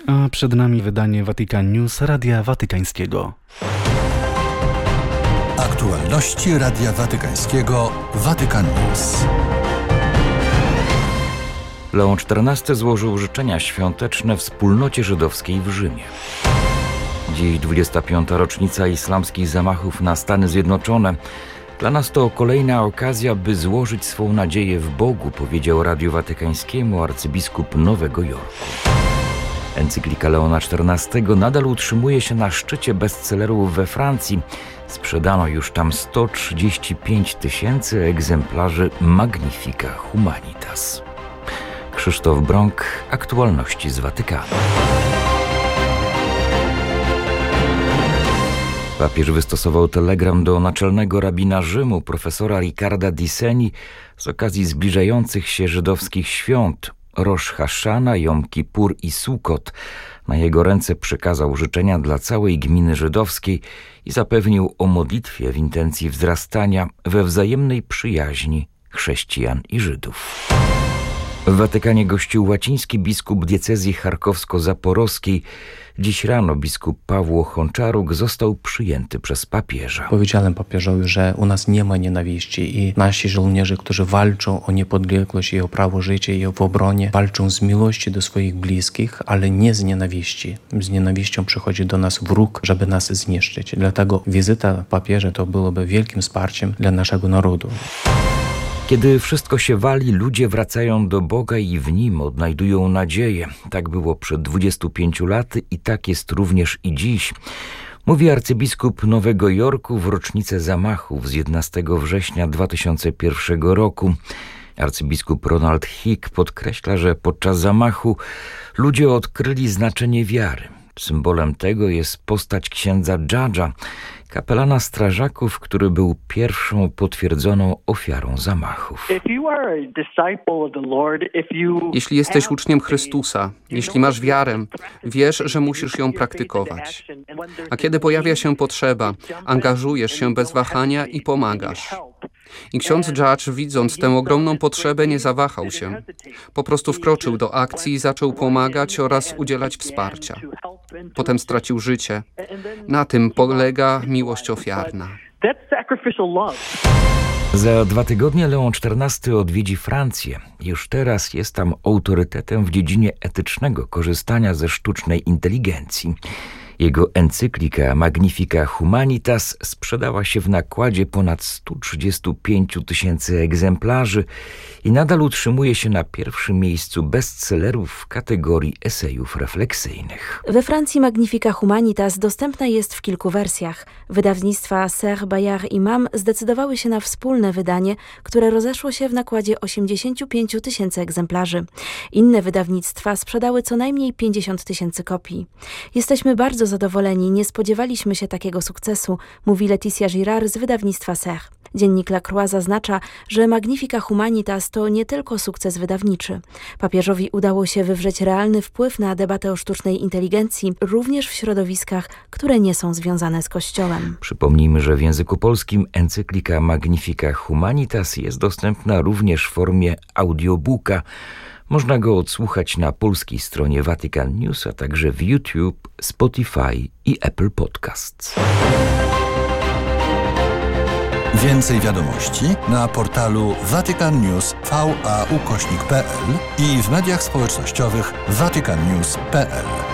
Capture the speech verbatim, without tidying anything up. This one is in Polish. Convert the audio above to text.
A przed nami wydanie Vatican News Radia Watykańskiego. Aktualności Radia Watykańskiego Vatican News. Leon czternasty złożył życzenia świąteczne wspólnocie żydowskiej w Rzymie. Dziś dwudziesta piąta rocznica islamskich zamachów na Stany Zjednoczone. Dla nas to kolejna okazja, by złożyć swą nadzieję w Bogu, powiedział Radiu Watykańskiemu arcybiskup Nowego Jorku. Encyklika Leona czternastego nadal utrzymuje się na szczycie bestsellerów we Francji. Sprzedano już tam sto trzydzieści pięć tysięcy egzemplarzy Magnifica Humanitas. Krzysztof Brąk, aktualności z Watykanu. Papież wystosował telegram do naczelnego rabina Rzymu, profesora Riccarda Di Seni, z okazji zbliżających się żydowskich świąt Rosh Hashana, Jom Kippur i Sukkot. Na jego ręce przekazał życzenia dla całej gminy żydowskiej i zapewnił o modlitwie w intencji wzrastania we wzajemnej przyjaźni chrześcijan i Żydów. W Watykanie gościł łaciński biskup diecezji charkowsko-zaporowskiej. Dziś rano biskup Pawło Honczaruk został przyjęty przez papieża. Powiedziałem papieżowi, że u nas nie ma nienawiści i nasi żołnierze, którzy walczą o niepodległość i o prawo życia i w obronie, walczą z miłości do swoich bliskich, ale nie z nienawiści. Z nienawiścią przychodzi do nas wróg, żeby nas zniszczyć. Dlatego wizyta papieża to byłoby wielkim wsparciem dla naszego narodu. Kiedy wszystko się wali, ludzie wracają do Boga i w Nim odnajdują nadzieję. Tak było przed dwudziestu pięciu laty i tak jest również i dziś. Mówi arcybiskup Nowego Jorku w rocznicę zamachów z jedenastego września dwa tysiące pierwszego roku. Arcybiskup Ronald Hick podkreśla, że podczas zamachu ludzie odkryli znaczenie wiary. Symbolem tego jest postać księdza Dżadża, kapelana strażaków, który był pierwszą potwierdzoną ofiarą zamachów. Jeśli jesteś uczniem Chrystusa, jeśli masz wiarę, wiesz, że musisz ją praktykować. A kiedy pojawia się potrzeba, angażujesz się bez wahania i pomagasz. I ksiądz Dżadż, widząc tę ogromną potrzebę, nie zawahał się. Po prostu wkroczył do akcji i zaczął pomagać oraz udzielać wsparcia. Potem stracił życie. Na tym polega miłość ofiarna. Za dwa tygodnie Leon czternasty odwiedzi Francję. Już teraz jest tam autorytetem w dziedzinie etycznego korzystania ze sztucznej inteligencji. Jego encyklika Magnifica Humanitas sprzedała się w nakładzie ponad stu trzydziestu pięciu tysięcy egzemplarzy i nadal utrzymuje się na pierwszym miejscu bestsellerów w kategorii esejów refleksyjnych. We Francji Magnifica Humanitas dostępna jest w kilku wersjach. Wydawnictwa Serre, Bayard i Mam zdecydowały się na wspólne wydanie, które rozeszło się w nakładzie osiemdziesięciu pięciu tysięcy egzemplarzy. Inne wydawnictwa sprzedały co najmniej pięćdziesiąt tysięcy kopii. Jesteśmy bardzo zadowoleni, nie spodziewaliśmy się takiego sukcesu, mówi Laetitia Girard z wydawnictwa Serre. Dziennik La Croix zaznacza, że Magnifica Humanitas to nie tylko sukces wydawniczy. Papieżowi udało się wywrzeć realny wpływ na debatę o sztucznej inteligencji, również w środowiskach, które nie są związane z Kościołem. Przypomnijmy, że w języku polskim encyklika Magnifica Humanitas jest dostępna również w formie audiobooka. Można go odsłuchać na polskiej stronie Vatican News, a także w YouTube, Spotify i Apple Podcasts. Więcej wiadomości na portalu Vatican News V A ukośnik P L i w mediach społecznościowych vatican news kropka p l.